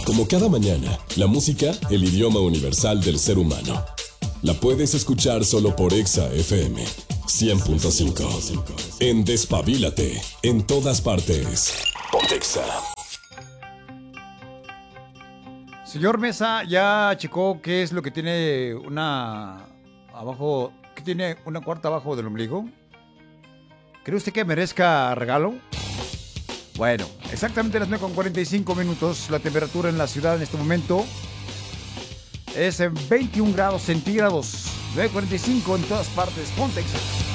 Como cada mañana, la música, el idioma universal del ser humano. La puedes escuchar solo por Exa FM 100.5. En Despabilate, en todas partes. Pontexa. Señor Mesa, ¿ya checó qué es lo que tiene una abajo, que tiene una cuarta abajo del ombligo? ¿Cree usted que merezca regalo? Bueno, exactamente las 9:45. La temperatura en la ciudad en este momento es en 21 grados centígrados. 9:45 en todas partes. Pontexa.